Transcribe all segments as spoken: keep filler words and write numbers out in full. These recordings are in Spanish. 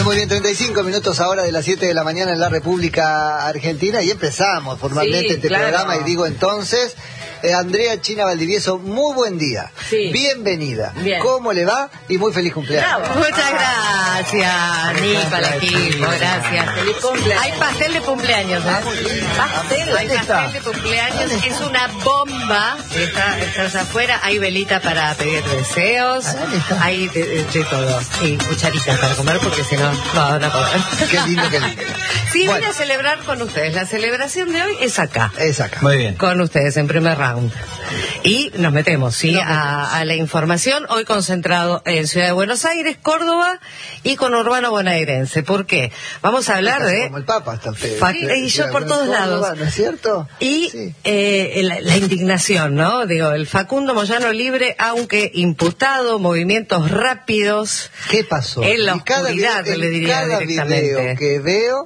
Muy bien, treinta y cinco minutos ahora de las siete de la mañana en la República Argentina y empezamos formalmente sí, este claro. programa y digo entonces, eh, Andrea China Valdivieso, muy buen día, sí. bienvenida, bien. ¿Cómo le va? Y muy feliz cumpleaños. Bravo. Muchas gracias, Ni para el equipo, gracias. Feliz cumpleaños. Hay pastel de cumpleaños, ¿eh? Pastel, Hay pastel de cumpleaños, es una bomba. Está, está allá afuera, hay velita para pedir deseos, hay de, de, de todo. Y cucharitas para comer porque si no, no van a poder. Qué lindo, qué lindo. Sí, Bueno. vine a celebrar con ustedes. La celebración de hoy es acá. Es acá. Muy bien. Con ustedes en primer round. Y nos metemos, ¿sí? Nos metemos. A, a la información, hoy concentrado en Ciudad de Buenos Aires, Córdoba y con Urbano Bonaerense. ¿Por qué? Vamos a hablar de... Como el Papa está usted. Fa- y yo por todos lados. ¿No es cierto? Y Sí. eh, la, la indignación, ¿no? Digo, el Facundo Moyano libre, aunque imputado, movimientos rápidos. ¿Qué pasó? En la Y cada oscuridad, vi- en le diría cada directamente. video que veo,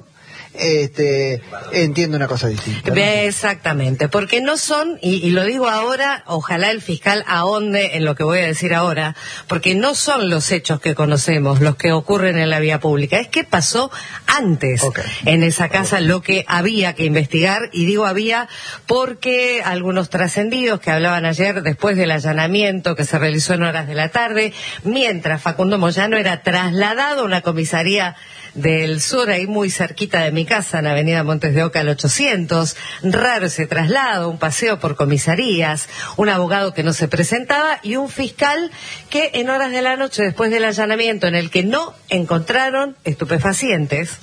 este, entiendo una cosa distinta. ¿no? Exactamente, porque no son, y, y lo digo ahora, ojalá el fiscal ahonde en lo que voy a decir ahora, porque no son los hechos que conocemos los que ocurren en la vía pública, es que pasó antes Okay. en esa casa lo que había que investigar, y digo había porque algunos trascendidos que hablaban ayer después del allanamiento que se realizó en horas de la tarde, mientras Facundo Moyano era trasladado a una comisaría del sur, ahí muy cerquita de mi casa, en Avenida Montes de Oca, al ochocientos, raro ese traslado, un paseo por comisarías, un abogado que no se presentaba y un fiscal que en horas de la noche, después del allanamiento en el que no encontraron estupefacientes.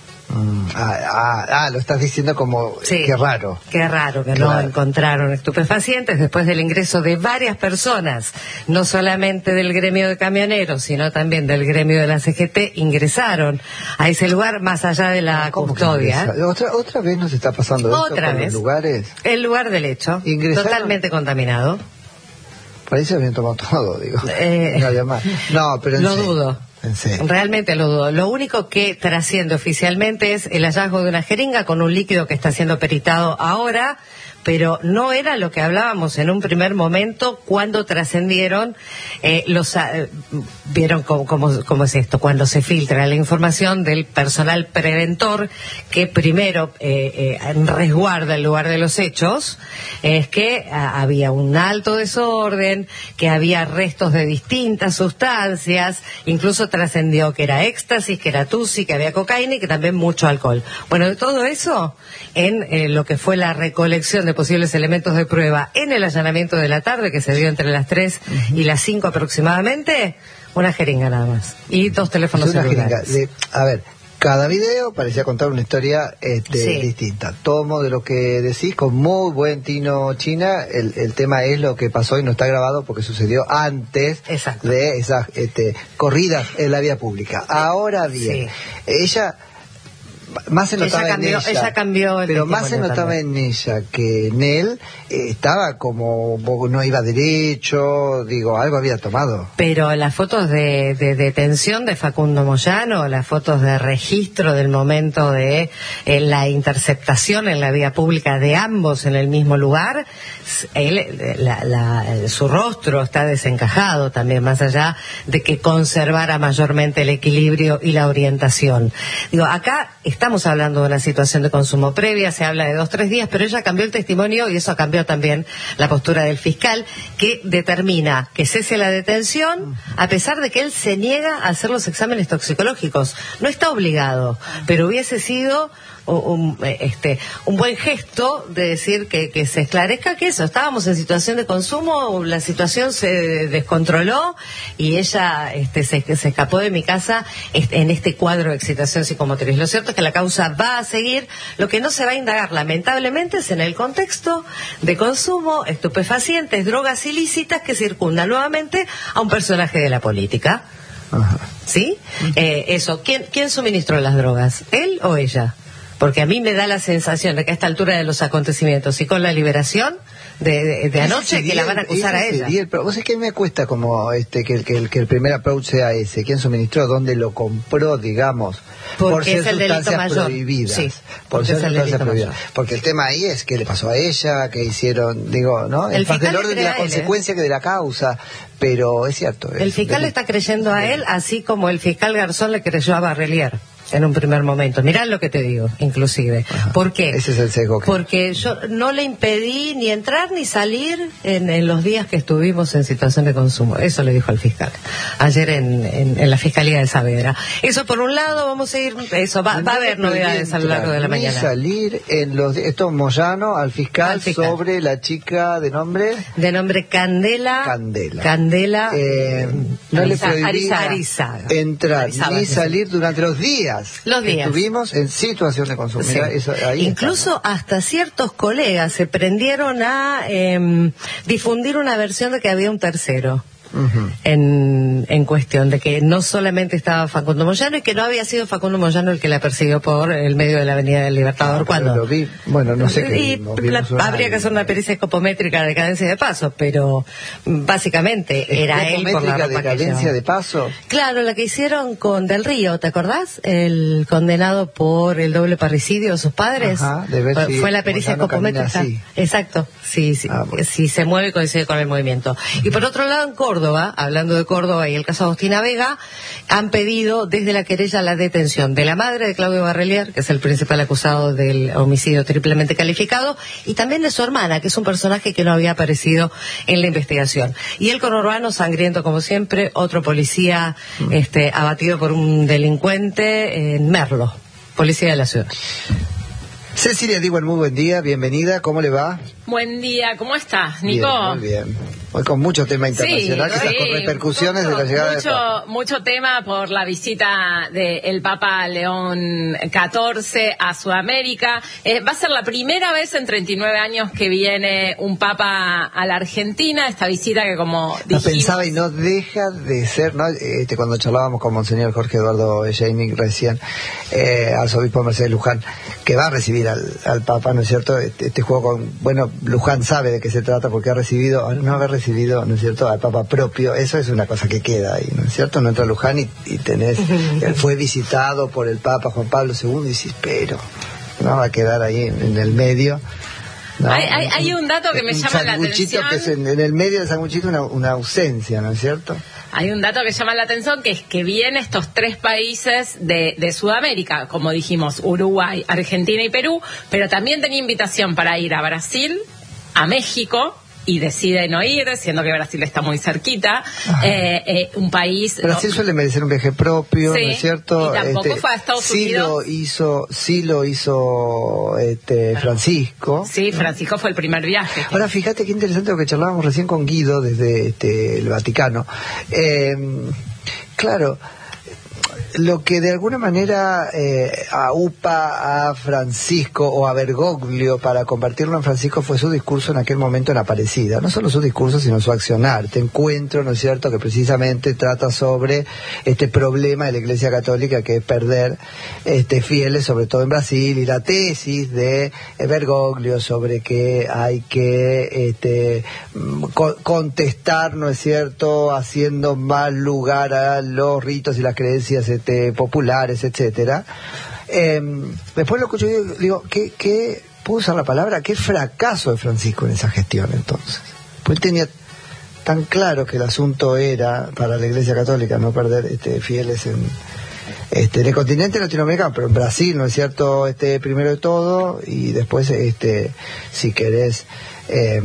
Mm, ah, ah, ah, lo estás diciendo como, Sí. qué raro. Qué raro que no Claro. encontraron estupefacientes después del ingreso de varias personas, no solamente del gremio de camioneros, sino también del gremio de la C G T, ingresaron a ese lugar más allá de la ¿Cómo que custodia. ingresa? ¿Otra, ¿Otra vez nos está pasando esto Otra con vez. los lugares? El lugar del hecho, ¿Ingresaron? totalmente contaminado. Parece que habían tomado todo, digo. Eh, no había más. No, pero en Lo serio. dudo. En serio. Realmente lo dudo. Lo único que trasciende oficialmente es el hallazgo de una jeringa con un líquido que está siendo peritado ahora, pero no era lo que hablábamos en un primer momento cuando trascendieron eh, los eh, vieron cómo, cómo, cómo es esto, cuando se filtra la información del personal preventor que primero eh, eh, resguarda el lugar de los hechos, es que a, había un alto desorden, que había restos de distintas sustancias, incluso trascendió que era éxtasis, que era tusi, que había cocaína y que también mucho alcohol. Bueno, de todo eso en eh, lo que fue la recolección de posibles elementos de prueba en el allanamiento de la tarde, que se dio entre las tres y las cinco aproximadamente, una jeringa nada más. Y dos teléfonos Es una celulares. jeringa de- a ver, cada video parecía contar una historia este, Sí. distinta. Tomo de lo que decís con muy buen tino, China. El, el tema es lo que pasó y no está grabado porque sucedió antes Exacto. de esas este, corridas en la vía pública. Ahora bien, Sí. ella... Más se notaba Ella cambió- en ella, ella cambió el pero más se testimonio notaba también. en ella que en él eh, estaba como un poco- no iba derecho, digo, algo había tomado. Pero las fotos de, de detención de Facundo Moyano, las fotos de registro del momento de eh, la interceptación en la vía pública de ambos en el mismo lugar, s- él, la- la- su rostro está desencajado también, más allá de que conservara mayormente el equilibrio y la orientación. Digo, acá estamos hablando de una situación de consumo previa, se habla de dos, tres días, pero ella cambió el testimonio y eso cambió también la postura del fiscal, que determina que cese la detención a pesar de que él se niega a hacer los exámenes toxicológicos. No está obligado, pero hubiese sido un, este, un buen gesto de decir que, que se esclarezca que eso, estábamos en situación de consumo, la situación se descontroló y ella este, se, se escapó de mi casa este, en este cuadro de excitación psicomotriz. Lo cierto es que la causa va a seguir, lo que no se va a indagar lamentablemente es en el contexto de consumo, estupefacientes, drogas ilícitas que circundan nuevamente a un personaje de la política. Ajá. ¿Sí? Eh, eso, ¿quién, ¿quién suministró las drogas? ¿Él o ella? Porque a mí me da la sensación de que a esta altura de los acontecimientos y con la liberación de, de, de anoche que la van a acusar a ella. El, pero vos sabés que me cuesta como este que el, que el que el primer approach sea ese, quién suministró, dónde lo compró, digamos, porque por ser es el sustancias mayor. prohibidas. Sí, por ser sustancias prohibidas. Mayor. Porque el tema ahí es qué le pasó a ella, qué hicieron, digo, ¿no? El es más del orden de la él, consecuencia ¿eh? que de la causa, pero es cierto. El es, fiscal le está creyendo a él, así como el fiscal Garzón le creyó a Barrelier en un primer momento. Mirá lo que te digo, inclusive. Ajá. ¿Por qué? Ese es el sesgo. Que... Porque yo no le impedí ni entrar ni salir en, en los días que estuvimos en situación de consumo. Eso le dijo el fiscal ayer en, en, en la Fiscalía de Saavedra. Eso por un lado, vamos a ir, eso va, va a haber novedades a lo largo de la mañana. Ni salir en los, esto Moyano al fiscal, al fiscal sobre la chica de nombre... De nombre Candela. Candela. Candela. Eh, no Arizaga, le prohibí Arizaga. entrar Arizaga, ni sí. salir durante los días. Los días. Estuvimos en situación de consumo. Sí. Mirá, eso, ahí incluso estamos. hasta ciertos colegas se prendieron a eh, difundir una versión de que había un tercero. Uh-huh. en, en cuestión de que no solamente estaba Facundo Moyano y que no había sido Facundo Moyano el que la persiguió por el medio de la Avenida del Libertador. Ah, cuando lo vi. Bueno, no sé qué y la, habría que hacer una pericia escopométrica de cadencia de paso, pero básicamente era él por la ropa de cadencia de paso. Claro, la que hicieron con Del Río, ¿te acordás? El condenado por el doble parricidio de sus padres. Ajá, de ver fue, si fue la pericia escopométrica. Exacto, sí, sí, ah, bueno. si se mueve coincide con el movimiento. Y por otro lado, en Córdoba, hablando de Córdoba y el caso Agostina Vega, han pedido desde la querella la detención de la madre de Claudio Barrelier, que es el principal acusado del homicidio triplemente calificado, y también de su hermana, que es un personaje que no había aparecido en la investigación. Y el conurbano, sangriento como siempre, otro policía mm. este, abatido por un delincuente en Merlo, policía de la ciudad. Cecilia Diwan, muy buen día, bienvenida, ¿cómo le va? Buen día, ¿cómo estás, Nico? Bien, muy bien. Hoy con mucho tema internacional, sí, quizás sí, con repercusiones mucho, de la llegada mucho, de Papa. Mucho tema por la visita del Papa León catorce a Sudamérica. Eh, va a ser la primera vez en treinta y nueve años que viene un Papa a la Argentina, esta visita que como dijimos... No pensaba y no deja de ser, ¿no? Este, cuando charlábamos con Monseñor Jorge Eduardo Jamie recién, eh, arzobispo Mercedes Luján, que va a recibir al, al Papa, ¿no es cierto? Este, este juego con, bueno, Luján sabe de qué se trata porque ha recibido, no haber recibido, ¿no es cierto?, al Papa propio, eso es una cosa que queda ahí, ¿no es cierto? No entra Luján y, y tenés, él fue visitado por el Papa Juan Pablo segundo y dices, pero, no va a quedar ahí en, en el medio. No, hay, hay, hay un dato que me llama la atención. Que es en, en el medio del sanguchito una, una ausencia, ¿no es cierto? Hay un dato que llama la atención, que es que vienen estos tres países de, de Sudamérica, como dijimos, Uruguay, Argentina y Perú, pero también tenía invitación para ir a Brasil, a México, y decide no ir, siendo que Brasil está muy cerquita, eh, eh, un país... Brasil no, suele merecer un viaje propio, sí, ¿no es cierto? Y tampoco este, fue a Estados sí Unidos. Lo hizo, sí lo hizo este, bueno, Francisco. Sí, Francisco ¿no? fue el primer viaje. Ahora, fíjate qué interesante lo que charlábamos recién con Guido desde este, el Vaticano. Eh, claro... Lo que de alguna manera eh, aupa a Francisco o a Bergoglio para convertirlo en Francisco fue su discurso en aquel momento en Aparecida. No solo su discurso, sino su accionar. Este encuentro, ¿no es cierto?, que precisamente trata sobre este problema de la Iglesia Católica, que es perder este, fieles, sobre todo en Brasil, y la tesis de Bergoglio sobre que hay que este, co- contestar, ¿no es cierto?, haciendo más lugar a los ritos y las creencias este, populares, etcétera. Eh, después lo escucho y digo, digo ¿qué, qué, ¿puedo usar la palabra? ¿Qué fracaso de Francisco en esa gestión entonces? Pues él tenía tan claro que el asunto era para la Iglesia Católica no perder este, fieles en, este, en el continente latinoamericano, pero en Brasil, ¿no es cierto?, este, primero de todo, y después, este, si querés, eh,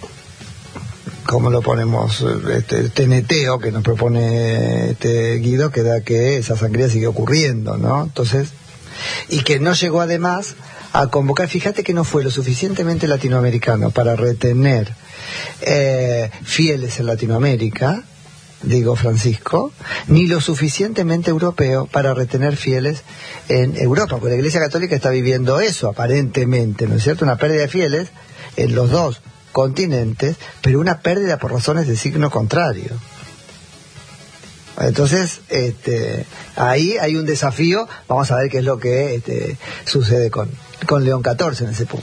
¿cómo lo ponemos? Este, teneteo que nos propone este Guido, que da que esa sangría sigue ocurriendo, ¿no? Entonces, y que no llegó además a convocar, fíjate que no fue lo suficientemente latinoamericano para retener eh, fieles en Latinoamérica, digo Francisco, ni lo suficientemente europeo para retener fieles en Europa, porque la Iglesia Católica está viviendo eso aparentemente, ¿no es cierto? Una pérdida de fieles en los dos continentes, pero una pérdida por razones de signo contrario. Entonces, este, ahí hay un desafío, vamos a ver qué es lo que este, sucede con, con León catorce en ese punto.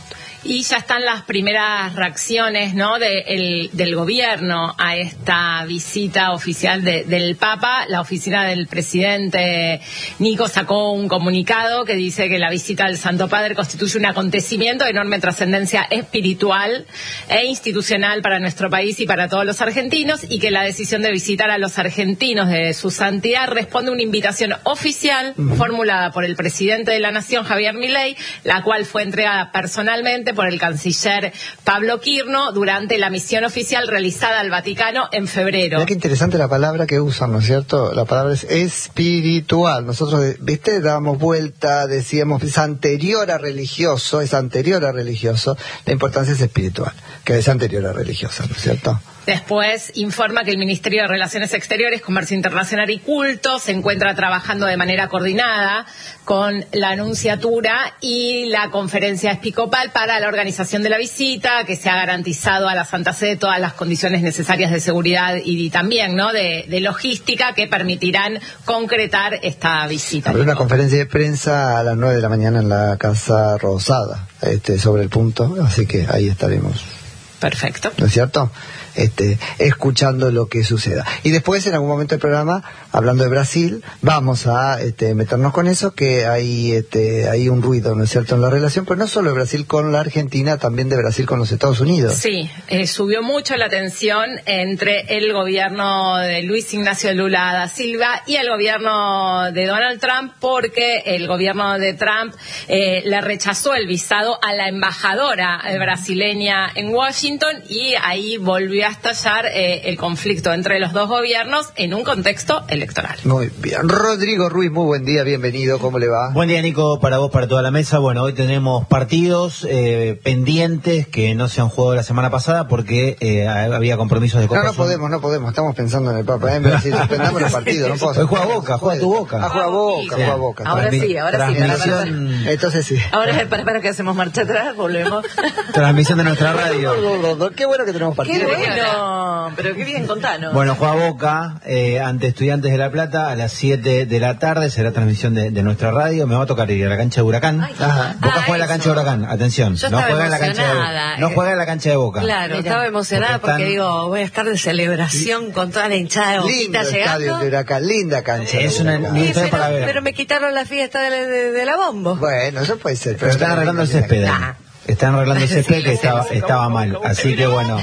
Y ya están las primeras reacciones, ¿no?, de el, del gobierno a esta visita oficial de, del Papa. La oficina del presidente Nico sacó un comunicado que dice que la visita del Santo Padre constituye un acontecimiento de enorme trascendencia espiritual e institucional para nuestro país y para todos los argentinos, y que la decisión de visitar a los argentinos de su santidad responde a una invitación oficial uh-huh. formulada por el presidente de la Nación, Javier Milei, la cual fue entregada personalmente por el canciller Pablo Quirno durante la misión oficial realizada al Vaticano en febrero. Mira qué interesante la palabra que usan, ¿no es cierto? La palabra es espiritual. Nosotros, viste, dábamos vuelta, decíamos, es anterior a religioso, es anterior a religioso, la importancia es espiritual, que es anterior a religiosa, ¿no es cierto? Después informa que el Ministerio de Relaciones Exteriores, Comercio Internacional y Culto se encuentra trabajando de manera coordinada con la Anunciatura y la Conferencia Episcopal para la organización de la visita, que se ha garantizado a la Santa Sede todas las condiciones necesarias de seguridad y también, ¿no?, de, de logística que permitirán concretar esta visita. Habrá una conferencia de prensa a las nueve de la mañana en la Casa Rosada, este, sobre el punto, así que ahí estaremos. Perfecto. ¿No es cierto? Este, escuchando lo que suceda. Y después, en algún momento del programa, hablando de Brasil, vamos a este, meternos con eso, que hay, este, hay un ruido, ¿no es cierto?, en la relación, pero no solo de Brasil con la Argentina, también de Brasil con los Estados Unidos. Sí, eh, subió mucho la tensión entre el gobierno de Luis Ignacio Lula da Silva y el gobierno de Donald Trump, porque el gobierno de Trump eh, le rechazó el visado a la embajadora eh, brasileña en Washington, y ahí volvió a estallar eh, el conflicto entre los dos gobiernos en un contexto electoral. Muy bien. Rodrigo Ruiz, muy buen día, bienvenido, ¿cómo le va? Buen día, Nico, para vos, para toda la mesa. Bueno, hoy tenemos partidos eh, pendientes que no se han jugado la semana pasada porque eh, había compromisos de Copa. No, no podemos, no podemos, estamos pensando en el Papa, ¿eh? Pero si suspendamos los partidos, no puedo. Hoy juega Boca, juega tu Boca. Ah, juega Boca, juega Boca. Ahora sí, ahora sí. Para, para, para. Entonces sí. Ahora es para, para que hacemos marcha atrás, volvemos. Transmisión de nuestra radio. Qué bueno que tenemos partidos. Qué bueno, pero qué bien, contanos. Bueno, juega Boca eh, ante Estudiantes de La Plata a las siete de la tarde, será transmisión de, de nuestra radio. Me va a tocar ir a la cancha de Huracán. Ay, Ajá. Boca ah, juega en la cancha de Huracán, atención. Yo no estaba juega en la cancha de emocionada, No eh. juega en la cancha de Boca. Claro, Mira, estaba emocionada porque, porque están... digo, voy a estar de celebración con toda la hinchada de Boquita Lindo llegando. estadio de Huracán, linda cancha. Es una Huracán. linda Sí, pero, para ver. pero me quitaron la fiesta de la, de, de la bombo. Bueno, eso puede ser. Pero están arreglando el césped. Ah. Están arreglando el césped que estaba, estaba mal. Así que bueno,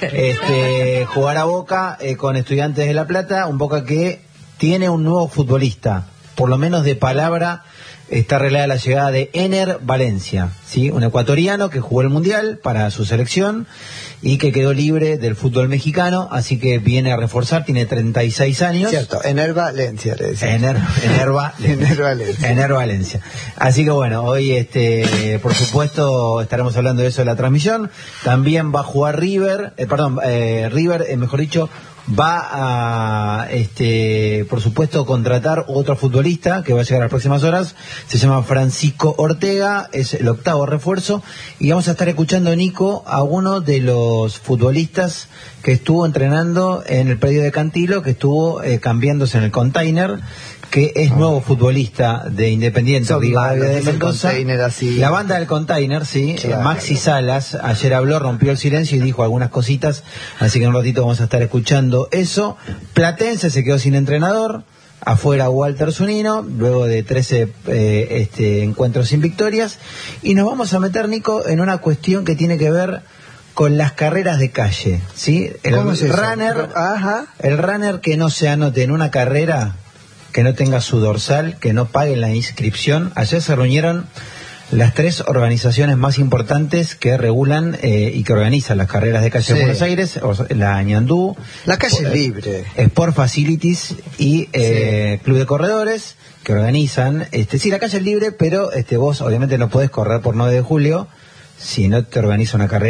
este, jugar a Boca eh, con Estudiantes de La Plata, un Boca que tiene un nuevo futbolista, por lo menos de palabra. Está arreglada la llegada de Ener Valencia, ¿sí? Un ecuatoriano que jugó el Mundial para su selección y que quedó libre del fútbol mexicano, así que viene a reforzar, tiene treinta y seis años. Cierto, Ener Valencia le decía. Ener, Ener, Ener Valencia. Ener Valencia. Así que bueno, hoy este, por supuesto estaremos hablando de eso en la transmisión. También va a jugar River, eh, perdón, eh, River, eh, mejor dicho, va a, este, por supuesto, contratar otro futbolista que va a llegar a las próximas horas. Se llama Francisco Ortega, es el octavo refuerzo. Y vamos a estar escuchando, Nico, a uno de los futbolistas que estuvo entrenando en el predio de Cantilo, que estuvo eh, cambiándose en el container, que es nuevo futbolista de Independiente Rivadavia de Mendoza. La banda del container, sí. Claro. Maxi Salas ayer habló, rompió el silencio y dijo algunas cositas, así que en un ratito vamos a estar escuchando eso. Platense se quedó sin entrenador, afuera Walter Zunino, luego de trece eh, este, encuentros sin victorias, y nos vamos a meter, Nico, en una cuestión que tiene que ver con las carreras de calle, ¿sí? El ¿Cómo es eso? runner, Ajá. el runner que no se anote en una carrera, que no tenga su dorsal, que no pague la inscripción. Ayer se reunieron las tres organizaciones más importantes que regulan eh, y que organizan las carreras de calle sí. de Buenos Aires, la Ñandú, la calle es libre, Sport Facilities y eh, sí. Club de Corredores, que organizan, este, sí, la calle es libre, pero este, vos obviamente no podés correr por nueve de julio si no te organiza una carrera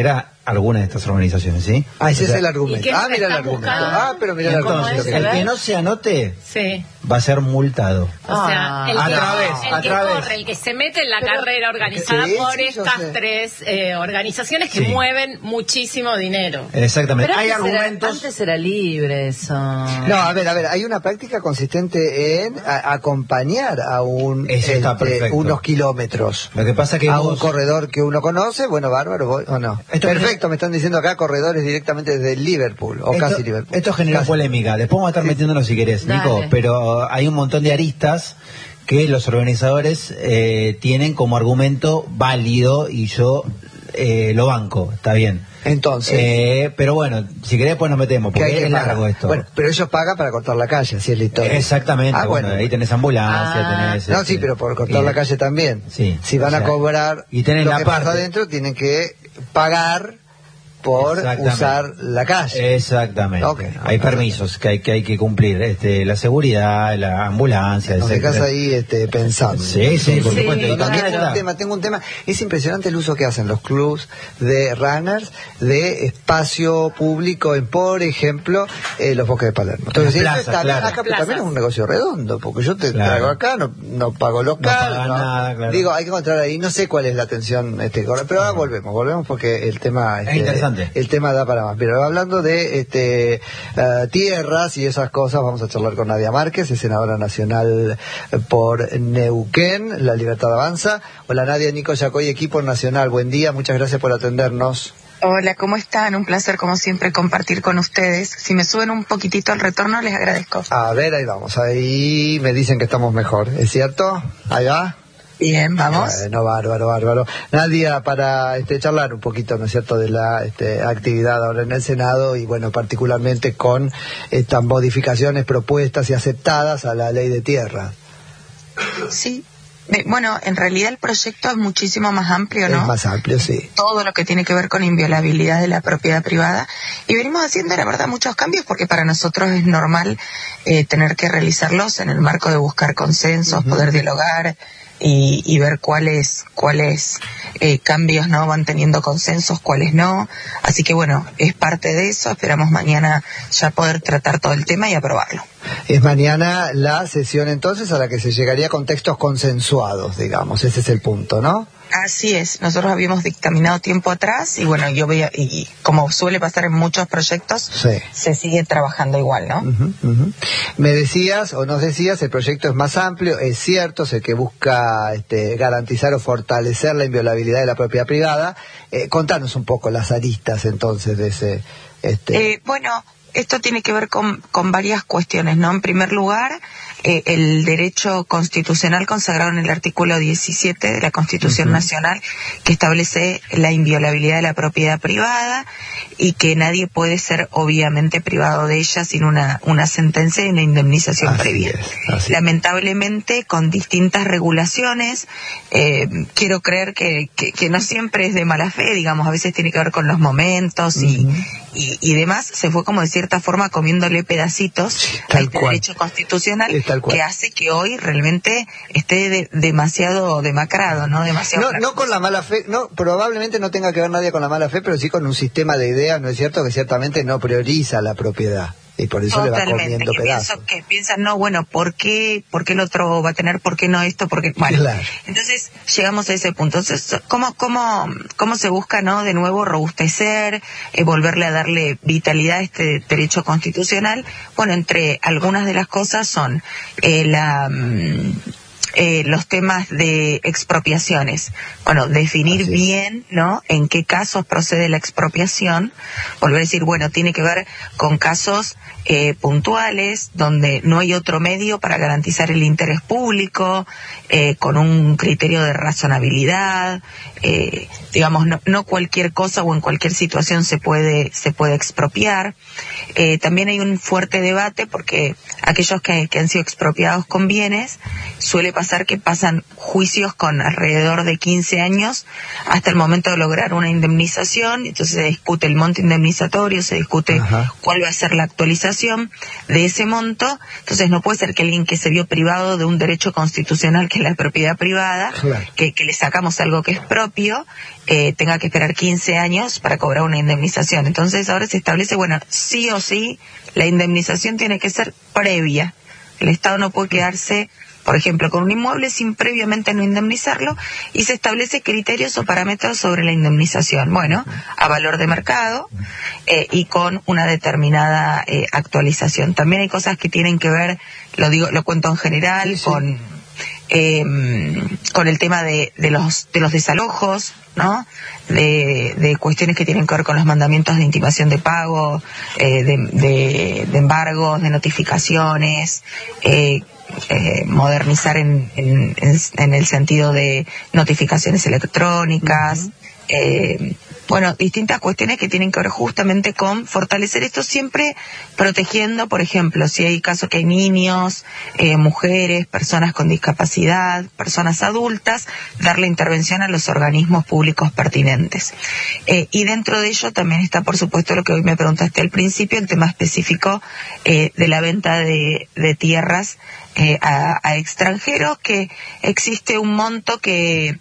alguna de estas organizaciones, ¿sí? Ah, ese O sea, es el argumento. Ah, mira el argumento. Ah, pero mira el entonces, argumento. el que no se anote Sí. va a ser multado. O sea, el a que, través, el a que través. corre, el que se mete en la Pero- carrera organizada Sí, por sí, yo estas sé. tres eh, organizaciones que Sí. mueven muchísimo dinero. Exactamente. Pero Hay antes era- argumentos. antes era libre eso. No, a ver, a ver, hay una práctica consistente en a- acompañar a un Eso está este, perfecto. unos kilómetros Lo que pasa que a vos- un corredor que uno conoce, bueno, bárbaro, voy, o no. Esto Perfecto, me están diciendo acá corredores directamente desde Liverpool, o esto, casi Liverpool. esto genera Casi. polémica. Después vamos a estar metiéndonos si querés, Nico, Dale. pero hay un montón de aristas que los organizadores eh, tienen como argumento válido y yo eh, lo banco, está bien. Entonces, Eh, pero bueno, si querés pues nos metemos, ¿qué hay porque que es pagar? largo esto. Bueno, pero ellos pagan para cortar la calle, así es la historia. Exactamente, Ah, bueno, bueno. ahí tenés ambulancia, Ah. tenés... No, este, sí, pero por cortar y- la calle también. Sí, Si van o a sea, cobrar y tenés lo la que parte- pasa adentro, tienen que pagar por Exactamente. usar la calle. Exactamente. Ok. Hay permisos que hay que hay que cumplir, este, la seguridad, la ambulancia, Nos etcétera. dejas ahí este, pensando. Sí, sí, por Sí, supuesto. Y No, también tengo está- un tema, tengo un tema. Es impresionante el uso que hacen los clubs de runners de espacio público en, por ejemplo, eh, los bosques de Palermo. Entonces, Las eso plazas, está- claro. acá Plazas. también es un negocio redondo, porque yo te Claro. traigo acá, no, no pago local, pagas nada, claro. digo, hay que encontrar ahí, no sé cuál es la atención, este, corre- pero ahora volvemos, volvemos porque el tema, este, interesante. el tema da para más. Pero hablando de este eh, tierras y esas cosas, vamos a charlar con Nadia Márquez, es senadora nacional eh, por Neuquén, La Libertad Avanza. Hola Nadia, Nico Yacoy, equipo nacional, buen día, muchas gracias por atendernos. Hola, ¿cómo están? Un placer, como siempre, compartir con ustedes. Si me suben un poquitito el retorno, les agradezco. A ver, ahí vamos, ahí me dicen que estamos mejor, ¿es cierto? Ahí va. Bien, vamos. Bueno, bárbaro, bárbaro. Nadia, para este, charlar un poquito, ¿no es cierto?, de la este, actividad ahora en el Senado y, bueno, particularmente con estas modificaciones propuestas y aceptadas a la ley de tierra. Sí. Eh, Bueno, en realidad el proyecto es muchísimo más amplio, ¿no? Es más amplio, sí. Todo lo que tiene que ver con inviolabilidad de la propiedad privada. Y venimos haciendo, la verdad, muchos cambios porque para nosotros es normal eh, tener que realizarlos en el marco de buscar consensos, Ujú. poder dialogar y, y ver cuáles cuáles eh, cambios no van teniendo consensos, cuáles no. Así que bueno, es parte de eso. Esperamos mañana ya poder tratar todo el tema y aprobarlo. Es mañana la sesión entonces a la que se llegaría con textos consensuados, digamos, ese es el punto, ¿no? Así es, nosotros habíamos dictaminado tiempo atrás y bueno, yo veía, y como suele pasar en muchos proyectos, Sí. se sigue trabajando igual, ¿no? Ujú, ujú. Me decías o nos decías, el proyecto es más amplio, es cierto, es el que busca este, garantizar o fortalecer la inviolabilidad de la propiedad privada. Eh, contanos un poco las aristas entonces de ese... Este... Eh, bueno, esto tiene que ver con, con varias cuestiones, ¿no? En primer lugar, eh, el derecho constitucional consagrado en el artículo diecisiete de la Constitución Ujú. Nacional, que establece la inviolabilidad de la propiedad privada y que nadie puede ser obviamente privado de ella sin una, una sentencia y una indemnización Así previa. es, así es. Lamentablemente, con distintas regulaciones, eh, quiero creer que, que, que no siempre es de mala fe, digamos, a veces tiene que ver con los momentos y, Ujú. y, y demás, se fue como de cierta forma comiéndole pedacitos tal a este cual. derecho constitucional Es tal cual. que hace que hoy realmente esté de- demasiado demacrado, ¿no? Demasiado No, no con la mala fe, no, probablemente no tenga que ver nadie con la mala fe, pero sí con un sistema de ideas, ¿no es cierto?, que ciertamente no prioriza la propiedad y por eso le va Totalmente, comiendo que, pedazos. pienso, que piensan, no, bueno, ¿por qué, ¿por qué el otro va a tener, por qué no esto? Porque, bueno, Claro. entonces llegamos a ese punto. Entonces, ¿cómo, cómo, cómo se busca, no, de nuevo robustecer, eh, volverle a darle vitalidad a este derecho constitucional? Bueno, entre algunas de las cosas son eh, la... mm, eh, los temas de expropiaciones. Bueno, definir Así es. bien, ¿no?, en qué casos procede la expropiación. Volver a decir, bueno, tiene que ver con casos eh, puntuales, donde no hay otro medio para garantizar el interés público, eh, con un criterio de razonabilidad, eh, digamos, no, no cualquier cosa o en cualquier situación se puede, se puede expropiar. Eh, también hay un fuerte debate porque aquellos que, que han sido expropiados con bienes, suele pasar pasar que pasan juicios con alrededor de quince años hasta el momento de lograr una indemnización. Entonces se discute el monto indemnizatorio, se discute Ajá. cuál va a ser la actualización de ese monto. Entonces no puede ser que alguien que se vio privado de un derecho constitucional que es la propiedad privada, claro. que, que le sacamos algo que es propio, eh, tenga que esperar quince años para cobrar una indemnización. Entonces ahora se establece, bueno, sí o sí, la indemnización tiene que ser previa. El Estado no puede quedarse, por ejemplo, con un inmueble sin previamente no indemnizarlo, y se establece criterios o parámetros sobre la indemnización. Bueno, a valor de mercado eh, y con una determinada eh, actualización. También hay cosas que tienen que ver, lo digo, lo cuento en general, sí, sí. con eh, con el tema de, de los de los desalojos, ¿no? De, de cuestiones que tienen que ver con los mandamientos de intimación de pago, eh, de, de, de embargos, de notificaciones, eh, eh, modernizar en, en, en, en el sentido de notificaciones electrónicas, uh-huh. eh, bueno, distintas cuestiones que tienen que ver justamente con fortalecer esto, siempre protegiendo, por ejemplo, si hay casos que hay niños, eh, mujeres, personas con discapacidad, personas adultas, darle intervención a los organismos públicos pertinentes. Eh, y dentro de ello también está, por supuesto, lo que hoy me preguntaste al principio, el tema específico eh, de la venta de, de tierras eh, a, a extranjeros, que existe un monto que...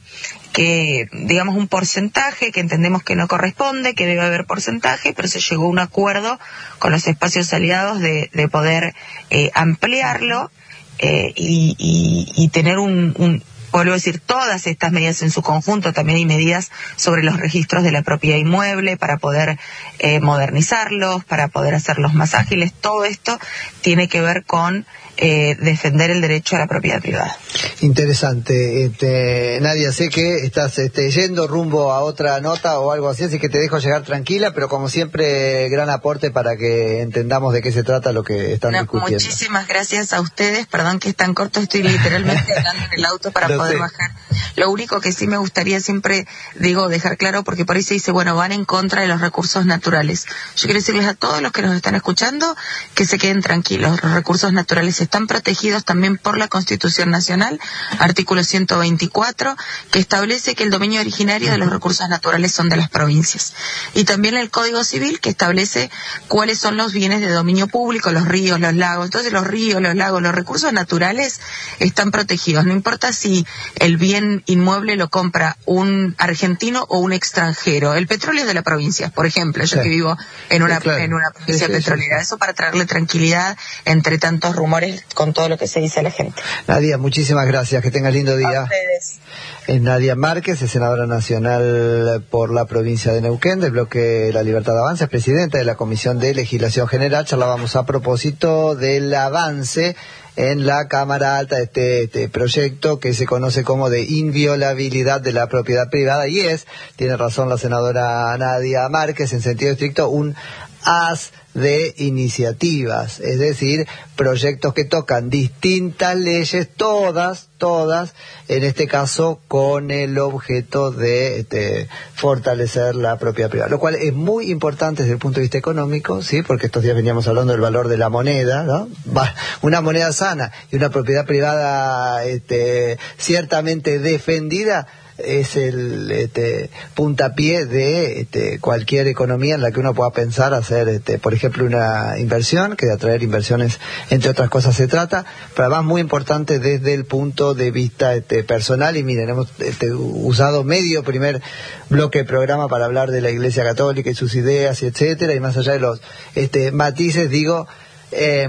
que digamos un porcentaje que entendemos que no corresponde, que debe haber porcentaje, pero se llegó a un acuerdo con los espacios aliados de, de poder eh, ampliarlo eh, y, y, y tener un, un vuelvo a decir, todas estas medidas en su conjunto. También hay medidas sobre los registros de la propiedad inmueble para poder eh, modernizarlos, para poder hacerlos más ágiles. Todo esto tiene que ver con Eh, defender el derecho a la propiedad privada. Interesante. Este, Nadia, sé que estás este, yendo rumbo a otra nota o algo así, así que te dejo llegar tranquila, pero como siempre, gran aporte para que entendamos de qué se trata lo que están no, discutiendo. Muchísimas gracias a ustedes. Perdón que es tan corto, estoy literalmente hablando en el auto para no poder sé. bajar. Lo único que sí me gustaría siempre, digo, dejar claro, porque por ahí se dice, bueno, van en contra de los recursos naturales. Yo quiero decirles a todos los que nos están escuchando que se queden tranquilos. Los recursos naturales están protegidos también por la Constitución Nacional, artículo ciento veinticuatro, que establece que el dominio originario de los recursos naturales son de las provincias. Y también el Código Civil, que establece cuáles son los bienes de dominio público, los ríos, los lagos. Entonces los ríos, los lagos, los recursos naturales están protegidos. No importa si el bien inmueble lo compra un argentino o un extranjero. El petróleo es de la provincia, por ejemplo, yo sí. que vivo en una, sí, claro. en una provincia sí, sí, petrolera. Sí. Eso para traerle tranquilidad entre tantos rumores con todo lo que se dice a la gente. Nadia, muchísimas gracias, que tengas lindo día. A ustedes. Es Nadia Márquez, es senadora nacional por la provincia de Neuquén, del bloque La Libertad Avanza, es presidenta de la Comisión de Legislación General. Charlábamos a propósito del avance en la Cámara Alta de este, este proyecto que se conoce como de inviolabilidad de la propiedad privada, y es, tiene razón la senadora Nadia Márquez, en sentido estricto, un haz de iniciativas, es decir, proyectos que tocan distintas leyes, todas, todas, en este caso con el objeto de este, fortalecer la propiedad privada, lo cual es muy importante desde el punto de vista económico, sí, porque estos días veníamos hablando del valor de la moneda, ¿no? Una moneda sana y una propiedad privada este, ciertamente defendida es el este, puntapié de este, cualquier economía en la que uno pueda pensar hacer, este, por ejemplo, una inversión, que de atraer inversiones, entre otras cosas, se trata, pero además muy importante desde el punto de vista este, personal. Y miren, hemos este, usado medio primer bloque de programa para hablar de la Iglesia Católica y sus ideas, y etcétera, y más allá de los este, matices, digo, eh,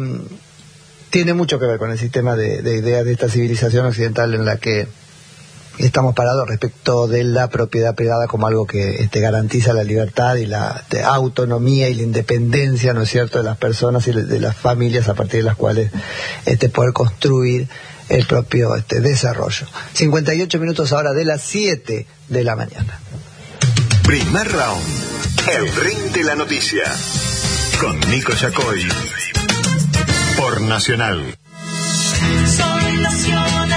tiene mucho que ver con el sistema de, de ideas de esta civilización occidental en la que estamos parados respecto de la propiedad privada como algo que este, garantiza la libertad y la de, autonomía y la independencia, ¿no es cierto?, de las personas y de las familias, a partir de las cuales este, poder construir el propio este, desarrollo. cincuenta y ocho minutos ahora de las siete de la mañana. Primer round. El ring de la noticia. Con Nico Yacoy. Por Nacional. Soy Nacional.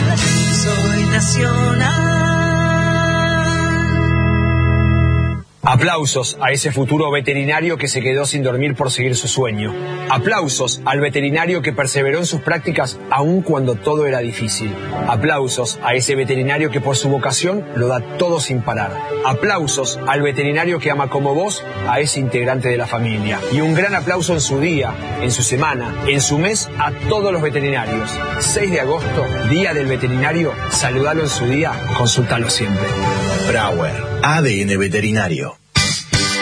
Soy Nacional. Aplausos a ese futuro veterinario que se quedó sin dormir por seguir su sueño. Aplausos al veterinario que perseveró en sus prácticas aun cuando todo era difícil. Aplausos a ese veterinario que por su vocación lo da todo sin parar. Aplausos al veterinario que ama como vos a ese integrante de la familia. Y un gran aplauso en su día, en su semana, en su mes a todos los veterinarios. seis de agosto, Día del Veterinario. Saludalo en su día, consultalo siempre. Brauer, A D N Veterinario.